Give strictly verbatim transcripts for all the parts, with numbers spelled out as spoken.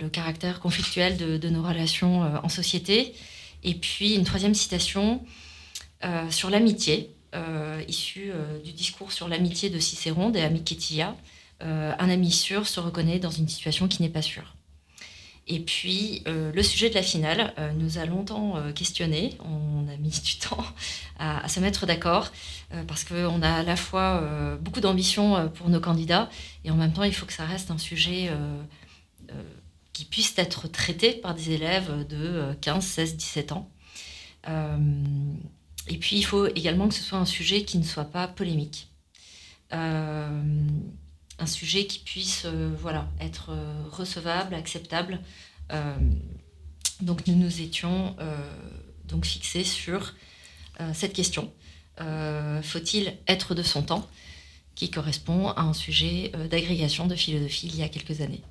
le caractère conflictuel de, de nos relations euh, en société. Et puis une troisième citation euh, sur l'amitié, euh, issue euh, du discours sur l'amitié de Cicéron, de Amicitia. Euh, un ami sûr se reconnaît dans une situation qui n'est pas sûre. Et puis, euh, le sujet de la finale euh, nous a longtemps euh, questionné. On a mis du temps à, à se mettre d'accord euh, parce qu'on a à la fois euh, beaucoup d'ambition euh, pour nos candidats et en même temps, il faut que ça reste un sujet euh, euh, qui puisse être traité par des élèves de quinze, seize, dix-sept ans. Euh, et puis, il faut également que ce soit un sujet qui ne soit pas polémique. Euh, un sujet qui puisse euh, voilà, être euh, recevable, acceptable. Euh, donc nous nous étions euh, donc fixés sur euh, cette question. Euh, faut-il être de son temps, qui correspond à un sujet euh, d'agrégation de philosophie il y a quelques années.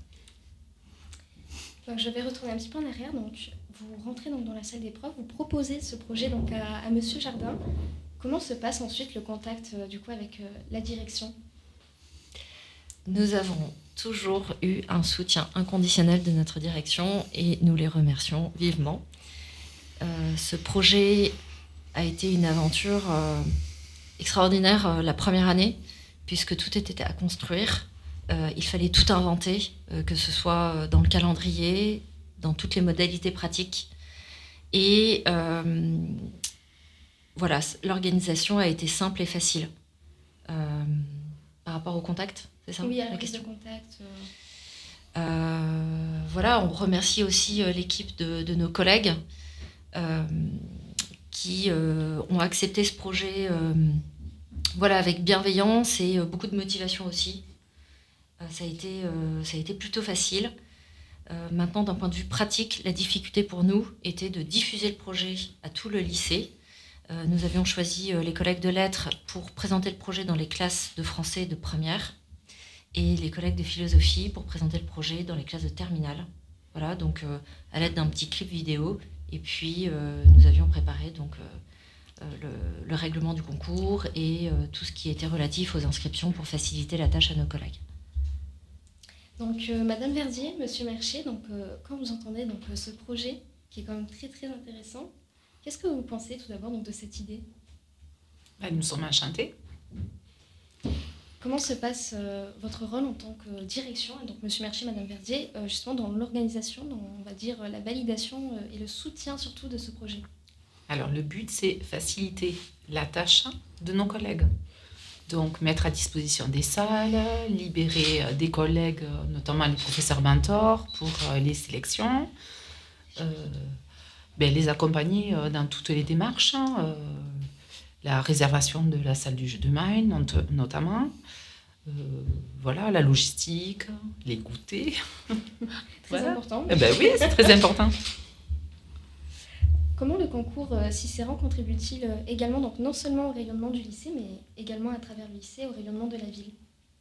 Donc je vais retourner un petit peu en arrière. Donc vous rentrez donc dans la salle d'épreuve, vous proposez ce projet donc à, à Monsieur Jardin. Comment se passe ensuite le contact euh, du coup avec euh, la direction ? Nous avons toujours eu un soutien inconditionnel de notre direction et nous les remercions vivement. Euh, ce projet a été une aventure euh, extraordinaire euh, la première année, puisque tout était à construire. Euh, il fallait tout inventer, euh, que ce soit dans le calendrier, dans toutes les modalités pratiques. Et euh, voilà, l'organisation a été simple et facile. Euh, par rapport au contact, c'est ça ? Oui, à la prise de contact. Euh... Euh, voilà, on remercie aussi euh, l'équipe de, de nos collègues euh, qui euh, ont accepté ce projet euh, voilà, avec bienveillance et euh, beaucoup de motivation aussi. Euh, ça a été, euh, ça a été plutôt facile. Euh, maintenant, d'un point de vue pratique, la difficulté pour nous était de diffuser le projet à tout le lycée. Euh, nous avions choisi euh, les collègues de lettres pour présenter le projet dans les classes de français de première et les collègues de philosophie pour présenter le projet dans les classes de terminale. Voilà, donc euh, à l'aide d'un petit clip vidéo. Et puis, euh, nous avions préparé donc, euh, euh, le, le règlement du concours et euh, tout ce qui était relatif aux inscriptions pour faciliter la tâche à nos collègues. Donc, euh, Madame Verdier, Monsieur Mercier, donc, euh, quand vous entendez donc, euh, ce projet, qui est quand même très très intéressant, qu'est-ce que vous pensez tout d'abord donc, de cette idée ? Ben, nous sommes enchantés. Comment se passe euh, votre rôle en tant que direction, donc Monsieur Mercier, Madame Verdier, euh, justement dans l'organisation, dans on va dire la validation euh, et le soutien surtout de ce projet ? Alors le but, c'est faciliter la tâche de nos collègues. Donc mettre à disposition des salles, libérer euh, des collègues, euh, notamment les professeurs mentors, pour euh, les sélections, euh, ben, les accompagner euh, dans toutes les démarches, euh, la réservation de la salle du jeu de main, notamment. Euh, voilà, la logistique, les goûters. Très voilà. important. Eh ben oui, c'est très important. Comment le concours euh, Cicéron contribue-t-il euh, également, donc non seulement au rayonnement du lycée, mais également à travers le lycée, au rayonnement de la ville ?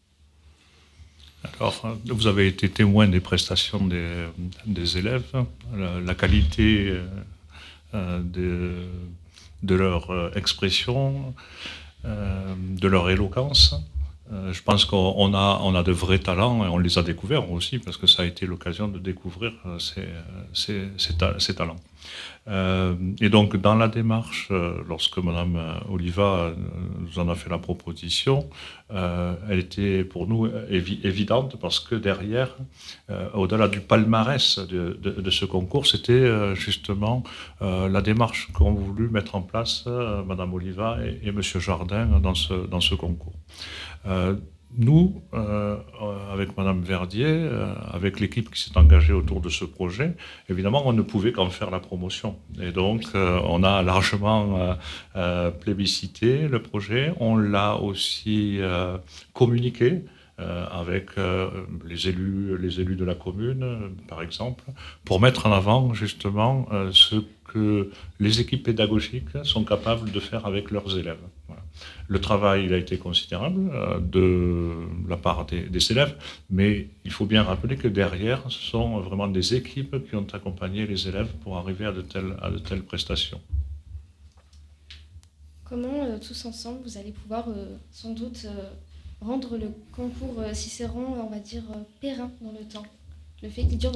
Alors, vous avez été témoin des prestations des, des élèves, la, la qualité euh, de, de leur euh, expression, euh, de leur éloquence. Euh, je pense qu'on a, on a de vrais talents et on les a découverts aussi parce que ça a été l'occasion de découvrir ces, ces, ces, ta, ces talents. Euh, et donc dans la démarche, euh, lorsque Madame Oliva nous en a fait la proposition, euh, elle était pour nous évi- évidente parce que derrière, euh, au-delà du palmarès de, de, de ce concours, c'était euh, justement euh, la démarche qu'ont voulu mettre en place euh, Madame Oliva et, et Monsieur Jardin dans ce, dans ce concours. Euh, nous, euh, avec Madame Verdier, euh, avec l'équipe qui s'est engagée autour de ce projet, évidemment, on ne pouvait qu'en faire la promotion. Et donc, euh, on a largement euh, euh, plébiscité le projet. On l'a aussi euh, communiqué euh, avec euh, les élus, les élus de la commune, euh, par exemple, pour mettre en avant justement euh, ce que les équipes pédagogiques sont capables de faire avec leurs élèves. Voilà. Le travail il a été considérable euh, de la part des, des élèves, mais il faut bien rappeler que derrière, ce sont vraiment des équipes qui ont accompagné les élèves pour arriver à de telles, à de telles prestations. Comment, euh, tous ensemble, vous allez pouvoir euh, sans doute euh, rendre le concours euh, Cicéron, on va dire, euh, périn dans le temps ? Le fait qu'il dure